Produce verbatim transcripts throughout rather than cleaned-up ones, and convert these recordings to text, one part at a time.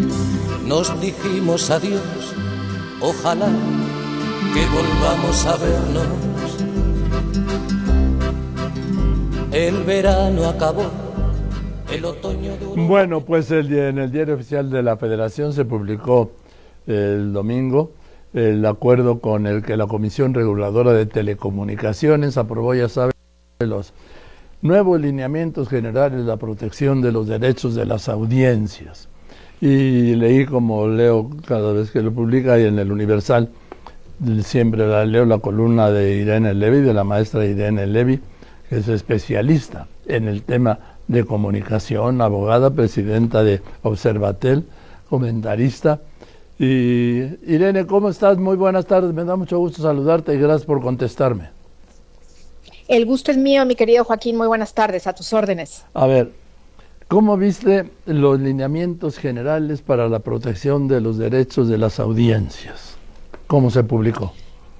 nos dijimos adiós, ojalá que volvamos a vernos. El verano acabó, el otoño duró. Bueno, pues el, en el Diario Oficial de la Federación se publicó el domingo el acuerdo con el que la Comisión Reguladora de Telecomunicaciones aprobó, ya saben, los nuevos lineamientos generales de la protección de los derechos de las audiencias. Y leí, como leo cada vez que lo publica, y en el Universal siempre la leo, la columna de Irene Levy, de la maestra Irene Levy, que es especialista en el tema de comunicación, abogada, presidenta de Observatel, comentarista. Y Irene, ¿cómo estás? Muy buenas tardes, me da mucho gusto saludarte y gracias por contestarme. El gusto es mío, mi querido Joaquín, muy buenas tardes, a tus órdenes. A ver, ¿cómo viste los lineamientos generales para la protección de los derechos de las audiencias? ¿Cómo se publicó?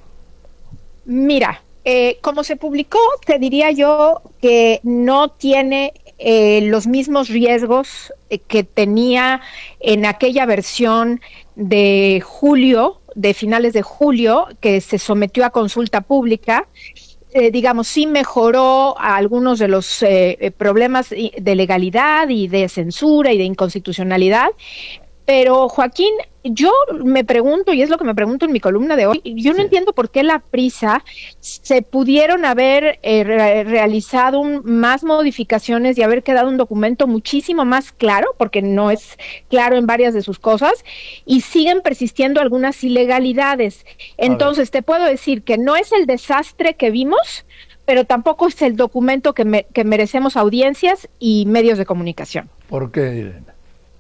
Mira, eh, como se publicó, te diría yo que no tiene eh, los mismos riesgos eh, que tenía en aquella versión de julio, de finales de julio, que se sometió a consulta pública. Eh, digamos, sí mejoró a algunos de los eh, problemas de legalidad y de censura y de inconstitucionalidad. Pero, Joaquín, yo me pregunto, y es lo que me pregunto en mi columna de hoy, yo no sí. entiendo por qué la prisa. Se pudieron haber eh, re realizado un, más modificaciones y haber quedado un documento muchísimo más claro, porque no es claro en varias de sus cosas, y siguen persistiendo algunas ilegalidades. Entonces, te puedo decir que no es el desastre que vimos, pero tampoco es el documento que, me, que merecemos audiencias y medios de comunicación. ¿Por qué, Irene?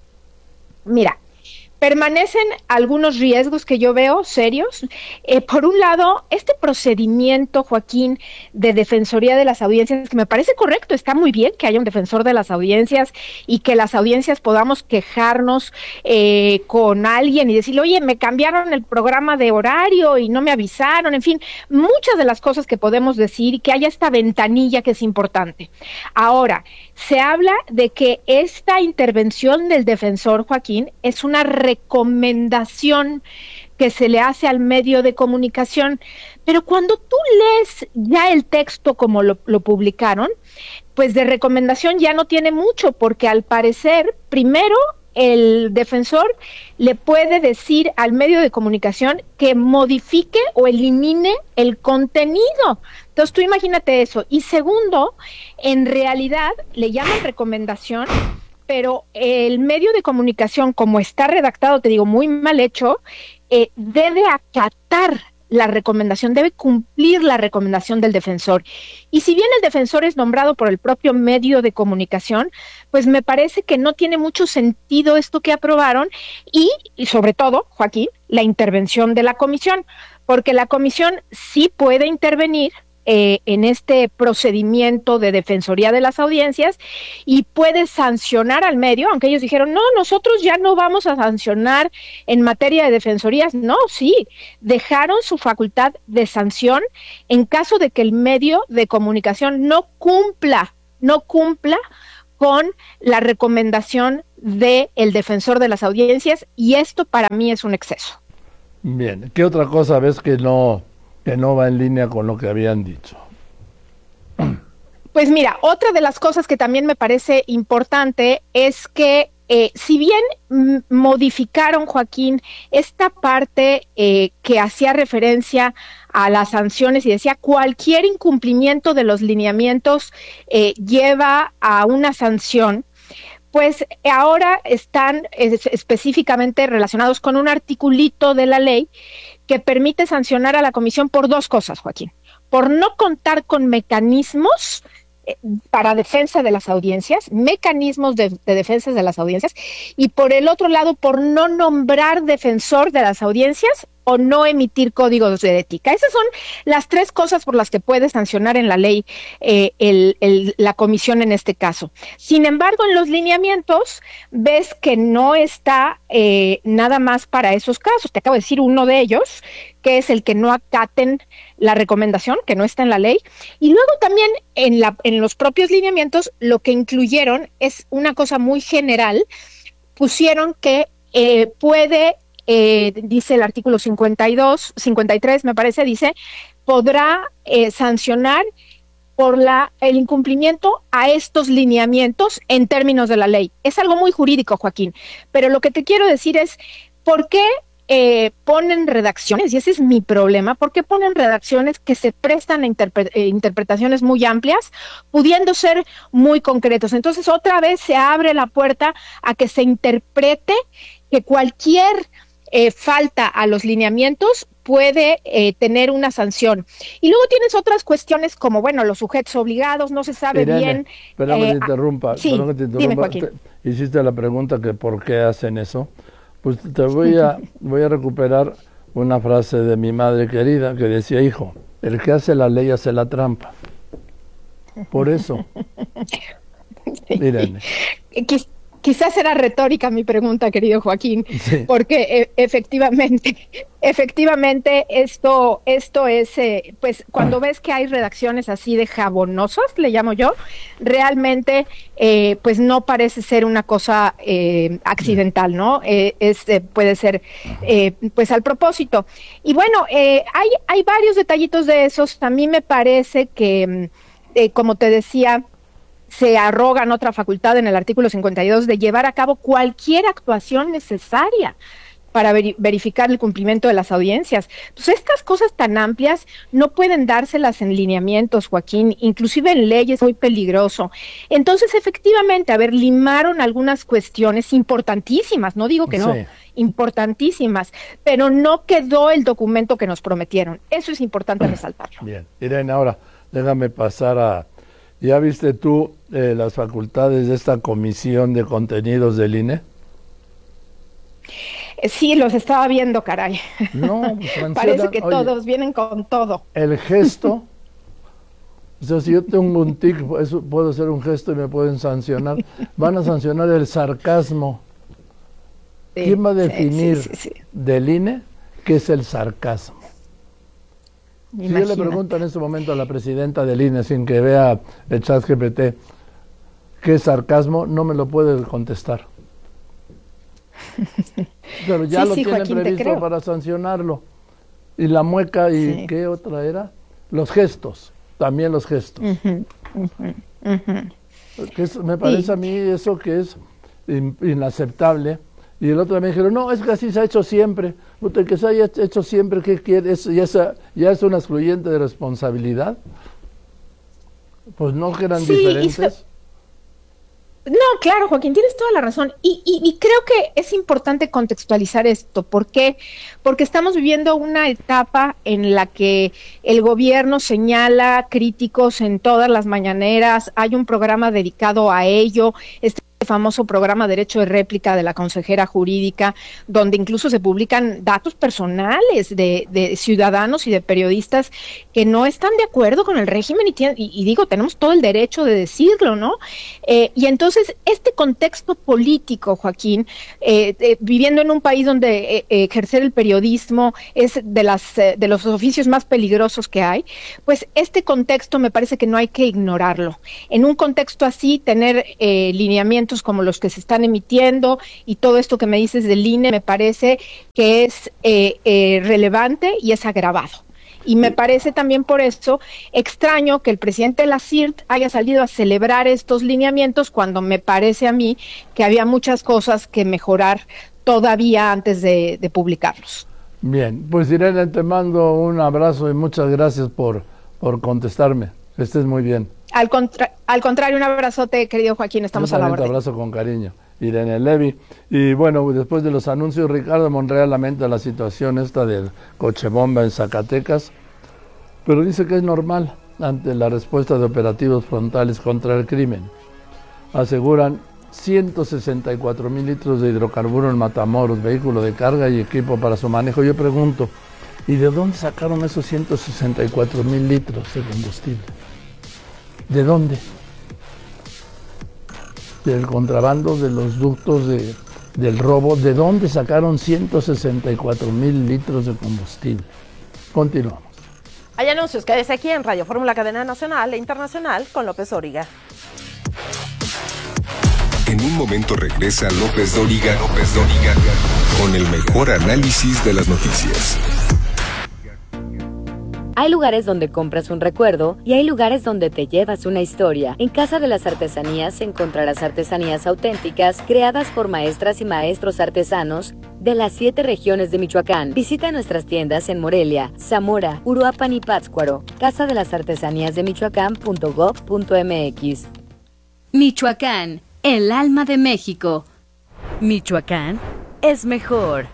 Mira, permanecen algunos riesgos que yo veo serios. Eh, por un lado, este procedimiento, Joaquín, de defensoría de las audiencias, que me parece correcto, está muy bien que haya un defensor de las audiencias y que las audiencias podamos quejarnos eh, con alguien y decirle, oye, me cambiaron el programa de horario y no me avisaron, en fin, muchas de las cosas que podemos decir y que haya esta ventanilla que es importante. Ahora, se habla de que esta intervención del defensor, Joaquín, es una recomendación que se le hace al medio de comunicación, pero cuando tú lees ya el texto como lo, lo publicaron, pues de recomendación ya no tiene mucho, porque al parecer, primero, el defensor le puede decir al medio de comunicación que modifique o elimine el contenido. Entonces tú imagínate eso. Y segundo, en realidad le llaman recomendación, pero el medio de comunicación, como está redactado, te digo, muy mal hecho, eh, debe acatar la recomendación, debe cumplir la recomendación del defensor. Y si bien el defensor es nombrado por el propio medio de comunicación, pues me parece que no tiene mucho sentido esto que aprobaron y, y sobre todo, Joaquín, la intervención de la comisión, porque la comisión sí puede intervenir Eh, en este procedimiento de defensoría de las audiencias y puede sancionar al medio, aunque ellos dijeron, no, nosotros ya no vamos a sancionar en materia de defensorías. No, sí, dejaron su facultad de sanción en caso de que el medio de comunicación no cumpla, no cumpla con la recomendación del defensor de las audiencias, y esto para mí es un exceso. Bien, ¿qué otra cosa ves que no... que no va en línea con lo que habían dicho? Pues mira, otra de las cosas que también me parece importante es que eh, si bien m- modificaron, Joaquín, esta parte eh, que hacía referencia a las sanciones y decía cualquier incumplimiento de los lineamientos eh, lleva a una sanción, pues ahora están es, específicamente relacionados con un articulito de la ley que permite sancionar a la comisión por dos cosas, Joaquín. Por no contar con mecanismos eh, para defensa de las audiencias, mecanismos de, de defensa de las audiencias, y por el otro lado, por no nombrar defensor de las audiencias o no emitir códigos de ética. Esas son las tres cosas por las que puede sancionar en la ley eh, el, el, la comisión en este caso. Sin embargo, en los lineamientos ves que no está eh, nada más para esos casos. Te acabo de decir uno de ellos, que es el que no acaten la recomendación, que no está en la ley. Y luego también en, la, en los propios lineamientos lo que incluyeron es una cosa muy general. Pusieron que eh, puede, eh, dice el artículo cincuenta y dos, cincuenta y tres, me parece, dice, podrá eh, sancionar por la, el incumplimiento a estos lineamientos en términos de la ley. Es algo muy jurídico, Joaquín, pero lo que te quiero decir es, ¿por qué eh, ponen redacciones? Y ese es mi problema, ¿por qué ponen redacciones que se prestan a interpre- eh, interpretaciones muy amplias, pudiendo ser muy concretos? Entonces, otra vez se abre la puerta a que se interprete que cualquier eh, falta a los lineamientos puede eh, tener una sanción. Y luego tienes otras cuestiones como, bueno, los sujetos obligados, no se sabe Irene, bien. Perdón que eh, te interrumpa. sí, perdón que te interrumpa. dime, Joaquín. Te, hiciste la pregunta que por qué hacen eso. Pues te voy a, voy a recuperar una frase de mi madre querida que decía, hijo, el que hace la ley hace la trampa. Por eso. Sí. Irene. Quiz, quizás era retórica mi pregunta, querido Joaquín, sí. porque e, efectivamente, efectivamente esto, esto es, eh, pues cuando ves que hay redacciones así de jabonosas, le llamo yo, realmente, eh, pues no parece ser una cosa eh, accidental, ¿no? Eh, es, eh, puede ser, eh, pues al propósito. Y bueno, eh, hay, hay varios detallitos de esos. A mí me parece que, eh, como te decía, se arrogan otra facultad en el artículo cincuenta y dos de llevar a cabo cualquier actuación necesaria para ver, verificar el cumplimiento de las audiencias. Pues estas cosas tan amplias no pueden dárselas en lineamientos, Joaquín, inclusive en leyes, muy peligroso. Entonces, efectivamente, a ver, limaron algunas cuestiones importantísimas, no digo que no, sí. importantísimas, pero no quedó el documento que nos prometieron. Eso es importante resaltarlo. Bien, Irene, ahora déjame pasar a... ¿Ya viste tú eh, las facultades de esta comisión de contenidos del I N E? Sí, los estaba viendo, caray. No, pues, Francela, parece que oye, todos vienen con todo. El gesto, o sea, si yo tengo un tic, eso, puedo hacer un gesto y me pueden sancionar. Van a sancionar el sarcasmo. Sí, ¿quién va a definir sí, sí, sí, sí. del I N E qué es el sarcasmo? Imagínate. Si yo le pregunto en este momento a la presidenta del I N E sin que vea el chat G P T qué es sarcasmo, no me lo puede contestar. Pero ya sí, lo sí, tienen Joaquín, previsto para sancionarlo. Y la mueca, ¿y sí. qué otra era? Los gestos, también los gestos. Uh-huh, uh-huh, uh-huh. Que es, me parece sí. a mí eso que es in, inaceptable. Y el otro me dijeron, no, es que así se ha hecho siempre. Puta, que se haya hecho siempre, ¿qué quiere? ¿Es, ya, es, ¿Ya es una excluyente de responsabilidad? Pues no que eran sí, diferentes. No, claro, Joaquín, tienes toda la razón. Y, y, y creo que es importante contextualizar esto. ¿Por qué? Porque estamos viviendo una etapa en la que el gobierno señala críticos en todas las mañaneras. Hay un programa dedicado a ello. Este famoso programa Derecho de Réplica de la consejera jurídica, donde incluso se publican datos personales de, de ciudadanos y de periodistas que no están de acuerdo con el régimen y, tienen, y, y digo, tenemos todo el derecho de decirlo, ¿no? Eh, y entonces, este contexto político, Joaquín, eh, eh, viviendo en un país donde eh, ejercer el periodismo es de, las, eh, de los oficios más peligrosos que hay, pues este contexto me parece que no hay que ignorarlo. En un contexto así, tener eh, lineamientos como los que se están emitiendo y todo esto que me dices del I N E me parece que es eh, eh, relevante y es agravado. Y me parece también por eso extraño que el presidente de la C I R T haya salido a celebrar estos lineamientos cuando me parece a mí que había muchas cosas que mejorar todavía antes de, de publicarlos. Bien, pues Irene, te mando un abrazo y muchas gracias por, por contestarme. Que estés muy bien. Al, contra al contrario, un abrazote, querido Joaquín, estamos a la orden. Un abrazo con cariño, Irene Levy. Y bueno, después de los anuncios, Ricardo Monreal lamenta la situación esta del coche bomba en Zacatecas, pero dice que es normal ante la respuesta de operativos frontales contra el crimen. Aseguran ciento sesenta y cuatro mil litros de hidrocarburo en Matamoros, vehículo de carga y equipo para su manejo. Yo pregunto, ¿y de dónde sacaron esos ciento sesenta y cuatro mil litros de combustible? ¿De dónde? Del contrabando, de los ductos de, del robo. ¿De dónde sacaron ciento sesenta y cuatro mil litros de combustible? Continuamos. Hay anuncios, quédese aquí en Radio Fórmula, cadena nacional e internacional con López Origa. En En un momento regresa López Dóriga, López Dóriga, con el mejor análisis de las noticias. Hay lugares donde compras un recuerdo y hay lugares donde te llevas una historia. En Casa de las Artesanías encontrarás artesanías auténticas creadas por maestras y maestros artesanos de las siete regiones de Michoacán. Visita nuestras tiendas en Morelia, Zamora, Uruapan y Pátzcuaro. Casa de las Artesanías de Michoacán punto gob punto mx. Michoacán, el alma de México. Michoacán es mejor.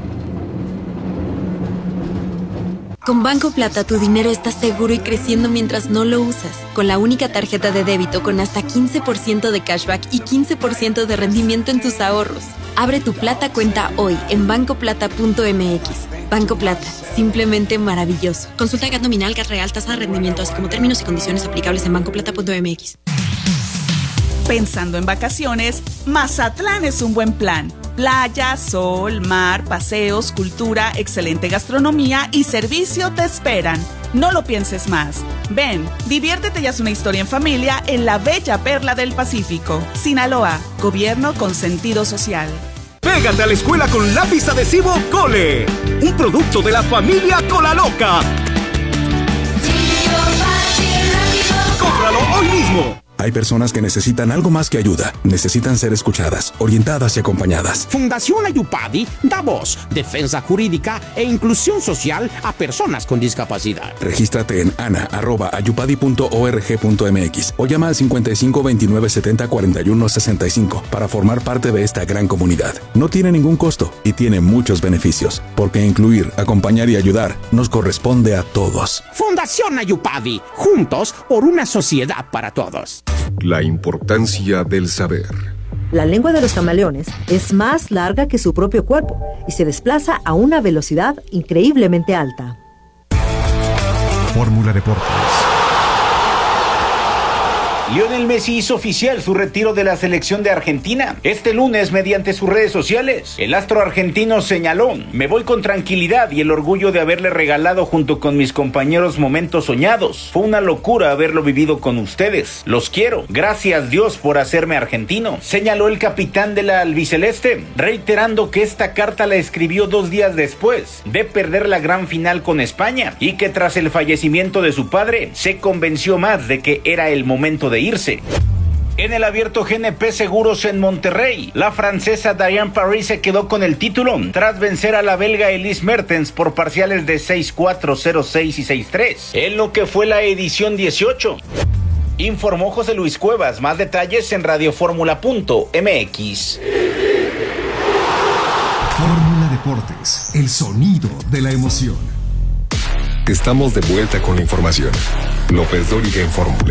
Con Banco Plata tu dinero está seguro y creciendo mientras no lo usas. Con la única tarjeta de débito con hasta quince por ciento de cashback y quince por ciento de rendimiento en tus ahorros. Abre tu Plata cuenta hoy en banco plata punto mx. Banco Plata, simplemente maravilloso. Consulta G A T nominal, G A T real, tasa de rendimiento, así como términos y condiciones aplicables en banco plata punto mx. Pensando en vacaciones, Mazatlán es un buen plan. Playa, sol, mar, paseos, cultura, excelente gastronomía y servicio te esperan. No lo pienses más. Ven, diviértete y haz una historia en familia en la bella perla del Pacífico. Sinaloa, gobierno con sentido social. Pégate a la escuela con lápiz adhesivo Cole, un producto de la familia Cola Loca. ¡Cómpralo hoy mismo! Hay personas que necesitan algo más que ayuda. Necesitan ser escuchadas, orientadas y acompañadas. Fundación Ayupadi da voz, defensa jurídica e inclusión social a personas con discapacidad. Regístrate en ana arroba ayupadi punto org punto mx o llama al cincuenta y cinco veintinueve setenta cuarenta y uno sesenta y cinco para formar parte de esta gran comunidad. No tiene ningún costo y tiene muchos beneficios, porque incluir, acompañar y ayudar nos corresponde a todos. Fundación Ayupadi, juntos por una sociedad para todos. La importancia del saber. La lengua de los camaleones es más larga que su propio cuerpo y se desplaza a una velocidad increíblemente alta. Fórmula Deportes. Lionel Messi hizo oficial su retiro de la selección de Argentina. Este lunes, mediante sus redes sociales, el astro argentino señaló: me voy con tranquilidad y el orgullo de haberle regalado junto con mis compañeros momentos soñados. Fue una locura haberlo vivido con ustedes. Los quiero. Gracias Dios por hacerme argentino, señaló el capitán de la albiceleste, reiterando que esta carta la escribió dos días después de perder la gran final con España y que tras el fallecimiento de su padre se convenció más de que era el momento de irse. En el abierto G N P Seguros en Monterrey, la francesa Diane Paris se quedó con el título tras vencer a la belga Elise Mertens por parciales de seis cuatro, cero seis y seis tres, en lo que fue la edición dieciocho. Informó José Luis Cuevas. Más detalles en radioformula punto mx. Fórmula Deportes, el sonido de la emoción. Estamos de vuelta con la información. López Dóriga en Fórmula.